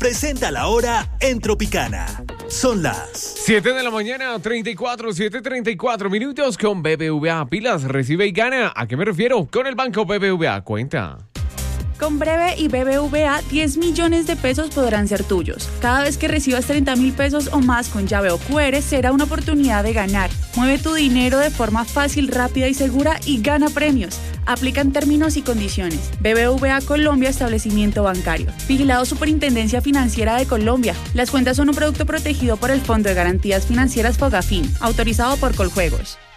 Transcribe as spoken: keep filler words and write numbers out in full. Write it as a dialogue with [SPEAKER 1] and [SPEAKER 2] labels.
[SPEAKER 1] presenta la hora en Tropicana. Son las
[SPEAKER 2] siete de la mañana, treinta y cuatro, siete treinta y cuatro minutos con B B V A. Pilas, recibe y gana. ¿A qué me refiero? Con el banco B B V A. Cuenta.
[SPEAKER 3] Con Breve y B B V A, diez millones de pesos podrán ser tuyos. Cada vez que recibas treinta mil pesos o más con llave o Q R, será una oportunidad de ganar. Mueve tu dinero de forma fácil, rápida y segura y gana premios. Aplican términos y condiciones. B B V A Colombia, establecimiento bancario. Vigilado Superintendencia Financiera de Colombia. Las cuentas son un producto protegido por el Fondo de Garantías Financieras Fogafín, autorizado por Coljuegos.